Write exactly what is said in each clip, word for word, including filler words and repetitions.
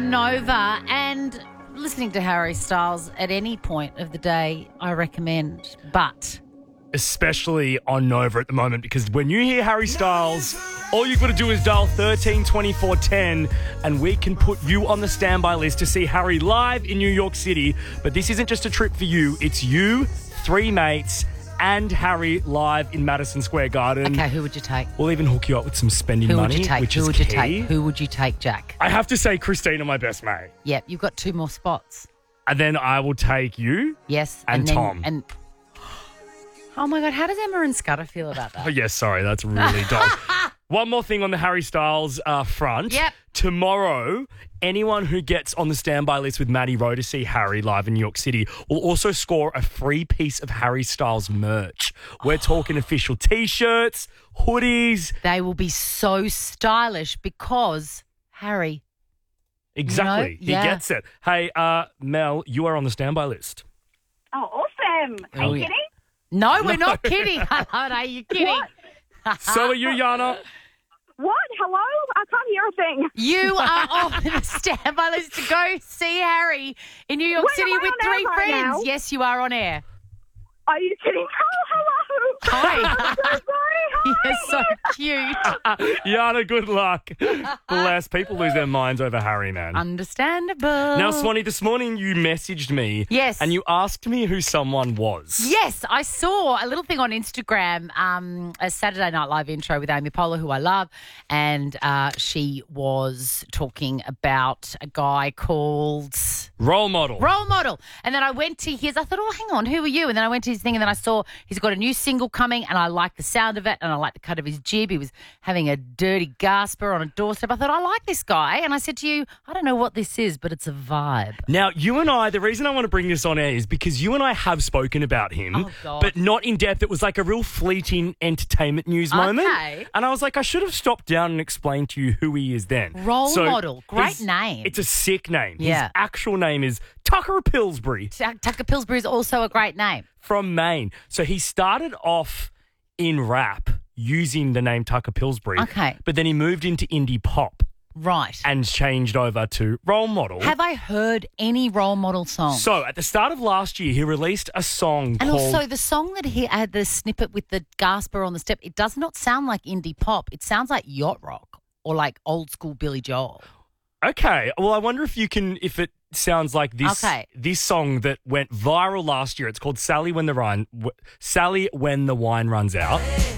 on Nova, and listening to Harry Styles at any point of the day, I recommend. But especially on Nova at the moment, because when you hear Harry Styles, all you've got to do is dial thirteen twenty-four ten and we can put you on the standby list to see Harry live in New York City. But this isn't just a trip for you. It's you, three mates, and Harry live in Madison Square Garden. Okay, who would you take? We'll even hook you up with some spending Who money, would you take? which Who is would you key. take? Who would you take, Jack? I have to say Christina, my best mate. Yep, you've got two more spots. And then I will take you. Yes. And, and then, Tom. And oh, my God, how does Emma and Scudder feel about that? Oh, yes, sorry, that's really dumb. One more thing on the Harry Styles uh, front. Yep. Tomorrow, anyone who gets on the standby list with Maddie Rowe to see Harry live in New York City will also score a free piece of Harry Styles merch. We're talking official T-shirts, hoodies. They will be so stylish because Harry. Exactly. You know? Yeah. He gets it. Hey, uh, Mel, you are on the standby list. Oh, awesome. Are Oh, you yeah. kidding? No, we're not kidding. Are you kidding? What? So are you, Yana. What? Hello? I can't hear a thing. You are on the standby list to go see Harry in New York Wait, City am I with on air three right friends. now? Yes, you are on air. Are you kidding? Oh, hello. Hi. I'm so sorry. Hi. You're so cute. Yana, good luck. Bless. People lose their minds over Harry, man. Understandable. Now, Swanee, this morning you messaged me. Yes. And you asked me who someone was. Yes, I saw a little thing on Instagram, um, a Saturday Night Live intro with Amy Poehler, who I love, and uh, she was talking about a guy called Role model. Role Model. And then I went to his, I thought, oh, hang on, who are you? And then I went to his thing, and then I saw he's got a new single coming, and I like the sound of it, and I like the cut of his jib. He was having a dirty gasper on a doorstep. I thought, I like this guy. And I said to you, I don't know what this is, but it's a vibe. Now, you and I, the reason I want to bring this on air is because you and I have spoken about him, Oh, God. but not in depth. It was like a real fleeting entertainment news moment. Okay. And I was like, I should have stopped down and explained to you who he is then. Role So Model. Great his- name. It's a sick name. Yeah. His actual name is Tucker Pillsbury Tuck- Tucker Pillsbury is also a great name. from Maine. So he started off in rap using the name Tucker Pillsbury. Okay. But then he moved into indie pop Right. and changed over to Role Model. Have I heard any Role Model song? So at the start of last year, he released a song And called... also the song that he had, the snippet with the gasper on the step, it does not sound like indie pop. It sounds like yacht rock or like old school Billy Joel. Okay. Well, I wonder if you can, if it sounds like this Okay. this song that went viral last year. It's called Sally When the Wine, w- Sally When the Wine Runs Out.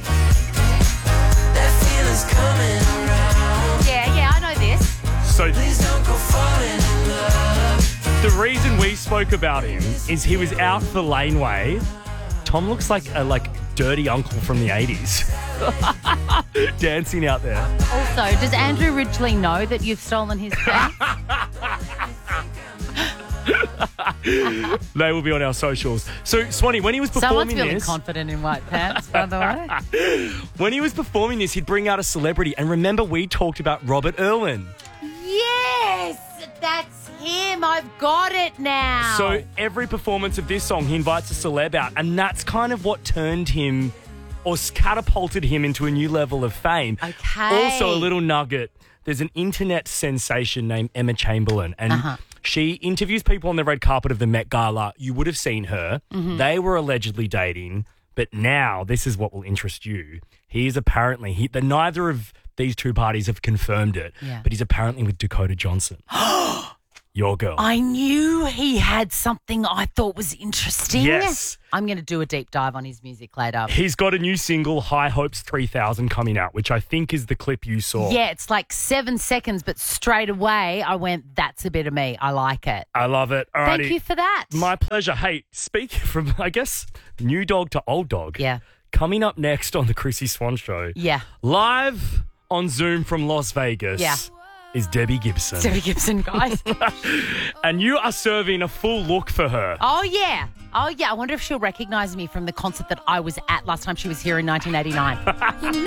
Yeah, yeah, I know this. So the reason we spoke about him is he was out for Laneway. Tom looks like a like dirty uncle from the eighties. Dancing out there. Also, does Andrew Ridgely know that you've stolen his face? They will be on our socials. So, Swanee, when he was Someone's performing feeling this, confident in white pants, by the way. when he was performing this, he'd bring out a celebrity. And remember, we talked about Robert Irwin. Yes, that's him. I've got it now. So every performance of this song, he invites a celeb out, and that's kind of what turned him or catapulted him into a new level of fame. Okay. Also, a little nugget. There's an internet sensation named Emma Chamberlain, and Uh-huh. she interviews people on the red carpet of the Met Gala. You would have seen her. Mm-hmm. They were allegedly dating, but now this is what will interest you. He is apparently, he, the, neither of these two parties have confirmed it, Yeah. but he's apparently with Dakota Johnson. Your girl. I knew he had something I thought was interesting. Yes. I'm going to do a deep dive on his music later. He's got a new single, High Hopes three thousand, coming out, which I think is the clip you saw. Yeah, it's like seven seconds, but straight away I went, that's a bit of me. I like it. I love it. Alrighty. Thank you for that. My pleasure. Hey, speak from, I guess, new dog to old dog. Yeah. Coming up next on the Chrissy Swan Show. Yeah. Live on Zoom from Las Vegas. Yeah. Is Debbie Gibson. Debbie Gibson, guys. And you are serving a full look for her. Oh, yeah. Oh, yeah. I wonder if she'll recognise me from the concert that I was at last time she was here in nineteen eighty-nine.